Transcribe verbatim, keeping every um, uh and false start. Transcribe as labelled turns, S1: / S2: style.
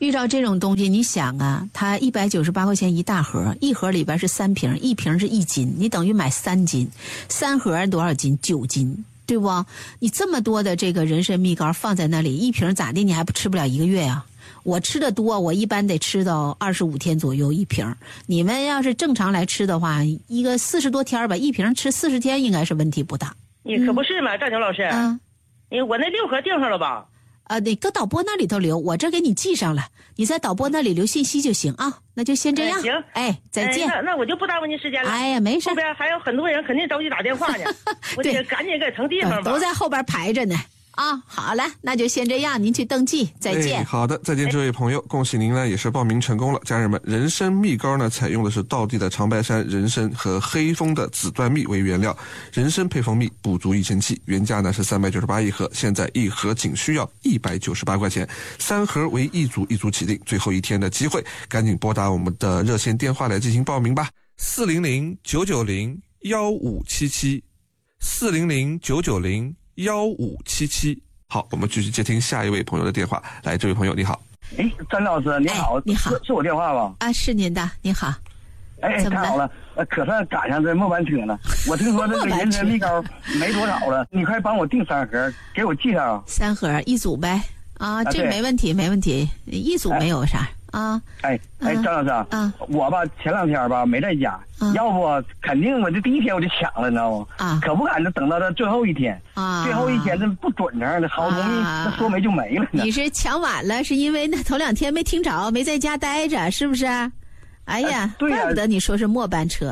S1: 遇到这种东西，你想啊，它一百九十八块钱一大盒，一盒里边是三瓶，一瓶是一斤，你等于买三斤，三盒多少斤？九斤，对不？你这么多的这个人参蜜膏放在那里，一瓶咋的？你还不吃不了一个月呀、啊？我吃的多，我一般得吃到二十五天左右一瓶。你们要是正常来吃的话，一个四十多天吧，一瓶吃四十天应该是问题不大。
S2: 你可不是嘛，赵婷老师。
S1: 嗯。
S2: 你我那六盒订上了吧？
S1: 啊，你搁导播那里头留，我这给你记上了，你在导播那里留信息就行啊。那就先这样。
S2: 哎、行，
S1: 哎，再见。
S2: 哎、那那我就不耽误您时间了。
S1: 哎呀，没事。
S2: 后边还有很多人肯定着急打电话呢，我得赶紧给腾地方吧。
S1: 都在后边排着呢。啊，好了，那就先这样，您去登记，再见。
S3: 哎、好的，再见，这位朋友，恭喜您呢，也是报名成功了。家人们，人参蜜膏呢，采用的是道地的长白山人参和黑蜂的紫椴蜜为原料，人参配蜂蜜补足益生气，原价呢是三百九十八一盒，现在一盒仅需要一百九十八块钱，三盒为一组一组起订，最后一天的机会，赶紧拨打我们的热线电话来进行报名吧，四零零九九零幺五七七，四零零九九零幺五七七。好，我们继续接听下一位朋友的电话。来，这位朋友你好。
S4: 哎，张老师你好。
S1: 哎、你好，
S4: 是是我电话吧？
S1: 啊，是您的，你好。
S4: 哎，太好了，呃，可算赶上这末班车了。我听说这个人参蜜膏没多少了，你快帮我订三盒，给我记上。
S1: 三盒一组呗。啊，这
S4: 啊
S1: 没问题，没问题，一组没有啥。哎啊，
S4: 哎哎，张老师啊，
S1: 啊
S4: 我吧前两天吧没在家，
S1: 啊、
S4: 要不肯定我这第一天我就抢了，你知道吗？
S1: 啊，
S4: 可不敢等到这最后一天
S1: 啊，
S4: 最后一天这不准成，这好东西这说没就没了呢。
S1: 你是抢晚了，是因为那头两天没听着，没在家待着，是不是？哎呀，
S4: 哎对呀、
S1: 怪不得你说是末班车。